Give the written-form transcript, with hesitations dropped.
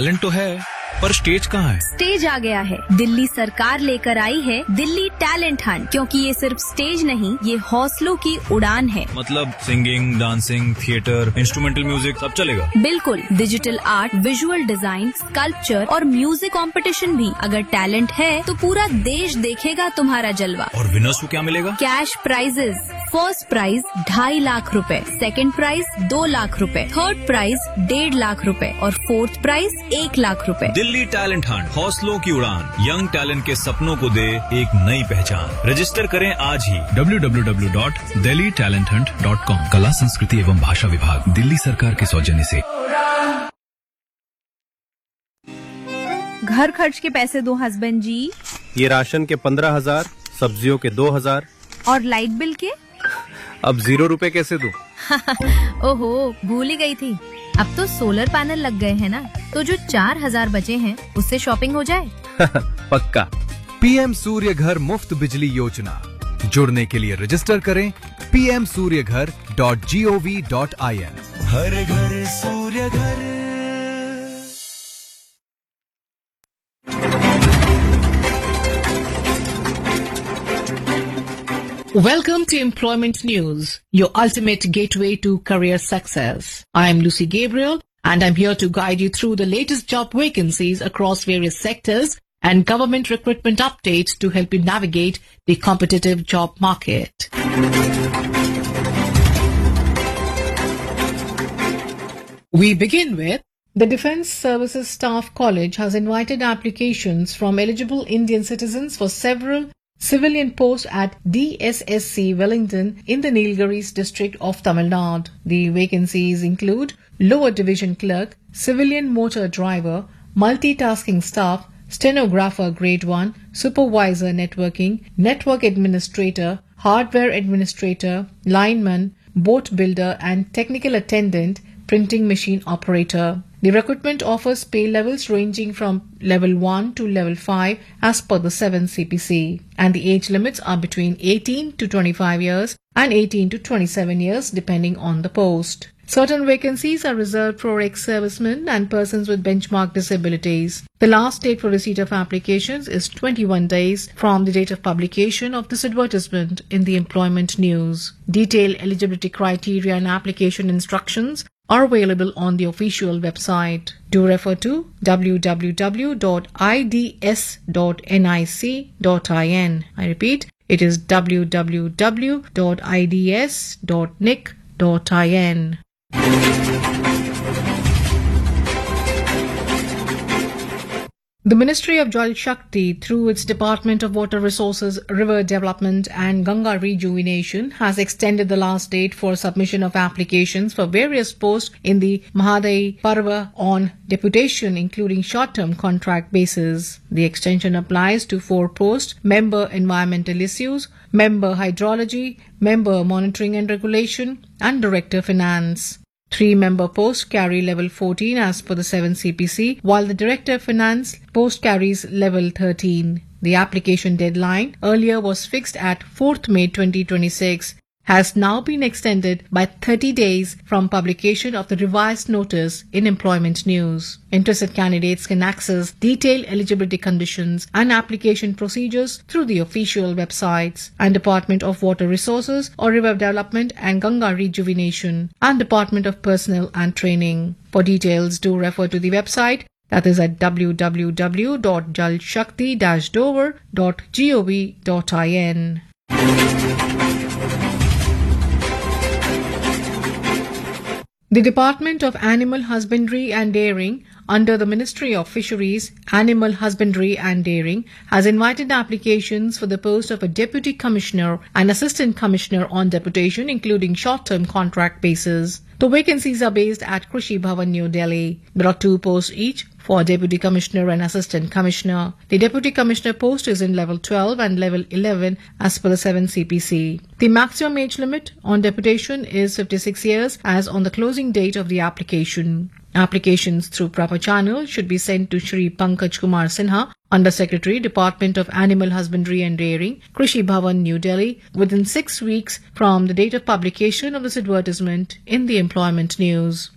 Talent तो है, पर स्टेज कहाँ है? स्टेज आ गया है। दिल्ली सरकार लेकर आई है दिल्ली टैलेंट हंट, क्योंकि ये सिर्फ स्टेज नहीं, ये हौसलों की उड़ान है। मतलब singing, dancing, theatre, instrumental music सब चलेगा? बिल्कुल, digital art, visual design, sculpture और म्यूजिक कंपटीशन भी। अगर टैलेंट है तो पूरा देश देखेगा तुम्हारा जलवा। और विनर्स को क्या मिलेगा? Cash prices. First prize 2.5 lakh रुपए, सेकंड प्राइज 2 लाख रुपए, थर्ड प्राइज 1.5 लाख रुपए और फोर्थ प्राइज 1 लाख रुपए। दिल्ली टैलेंट हंट, हौसलों की उड़ान, यंग टैलेंट के सपनों को दे एक नई पहचान। रजिस्टर करें आज ही www.delhitalenthunt.com। कला, संस्कृति एवं भाषा विभाग, दिल्ली सरकार के सौजन्य से। घर खर्च के पैसे दो हस्बैंड जी। ये राशन के 15,000, सब्जियों के 2,000 और लाइट बिल के? अब 0 रुपए कैसे दूं? ओहो, भूल ही गई थी। अब तो सोलर पैनल लग गए हैं ना, तो जो 4,000 बचे हैं उससे शॉपिंग हो जाए। पक्का। पीएम सूर्य घर मुफ्त बिजली योजना। जुड़ने के लिए रजिस्टर करें pmsuryaghar.gov.in। हर घर सूर्य घर। Welcome to Employment News, your ultimate gateway to career success. I am Lucy Gabriel and I'm here to guide you through the latest job vacancies across various sectors and government recruitment updates to help you navigate the competitive job market. We begin with the Defence Services Staff College has invited applications from eligible Indian citizens for several civilian post at DSSC Wellington in the Nilgiris district of Tamil Nadu. The vacancies include lower division clerk, civilian motor driver, multitasking staff, stenographer grade 1, supervisor networking, network administrator, hardware administrator, lineman, boat builder and technical attendant, printing machine operator. The recruitment offers pay levels ranging from level 1 to level 5 as per the 7th CPC, and the age limits are between 18 to 25 years and 18 to 27 years depending on the post. Certain vacancies are reserved for ex-servicemen and persons with benchmark disabilities. The last date for receipt of applications is 21 days from the date of publication of this advertisement in the Employment News. Detailed eligibility criteria and application instructions are available on the official website. Do refer to www.ids.nic.in. I repeat, it is www.ids.nic.in. The Ministry of Jal Shakti, through its Department of Water Resources, River Development and Ganga Rejuvenation, has extended the last date for submission of applications for various posts in the Mahadai Parva on deputation, including short-term contract basis. The extension applies to 4 posts: member environmental issues, member hydrology, member monitoring and regulation, and director finance. 3-member posts carry level 14 as per the 7th CPC, while the Director of Finance post carries level 13. The application deadline earlier was fixed at 4th May 2026, has now been extended by 30 days from publication of the revised notice in Employment News. Interested candidates can access detailed eligibility conditions and application procedures through the official websites and Department of Water Resources or River Development and Ganga Rejuvenation and Department of Personnel and Training. For details, do refer to the website, that is at www.jalshakti-dover.gov.in. The Department of Animal Husbandry and Dairying under the Ministry of Fisheries, Animal Husbandry and Dairying has invited applications for the post of a Deputy Commissioner and Assistant Commissioner on deputation, including short-term contract basis. The vacancies are based at Krishi Bhavan, New Delhi. There are 2 posts each for Deputy Commissioner and Assistant Commissioner. The Deputy Commissioner post is in level 12 and level 11 as per the 7th CPC. The maximum age limit on deputation is 56 years as on the closing date of the application. Applications through proper channel should be sent to Shri Pankaj Kumar Sinha, Under Secretary, Department of Animal Husbandry and Dairying, Krishi Bhavan, New Delhi, within 6 weeks from the date of publication of this advertisement in the Employment News.